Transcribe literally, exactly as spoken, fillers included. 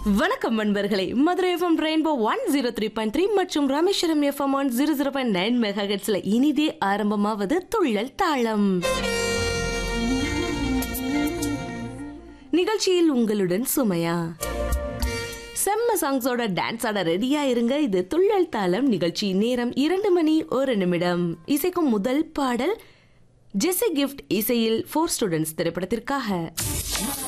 வணக்கம் நண்பர்களே, Madurai FM rainbow one zero three point three மற்றும் Rameswaram FM one zero zero point nine mega ஹெர்ட்ஸ்ல இனிதே ஆரம்பமாவது துள்ளல் தாளம் நிகழ்ச்சியில் உங்களுடன் சுமையா. செம்ம சாங்ஸோட டான்ஸ் ஆட ரெடியா இருங்க. இது துள்ளல் தாளம் நிகழ்ச்சி. நேரம் இரண்டு மணி ஒரு நிமிடம். இசைக்கும் முதல் பாடல் ஜெஸி கிஃப்ட் இசையில் ஃபோர் ஸ்டூடெண்ட்ஸ் திரைப்படத்திற்காக.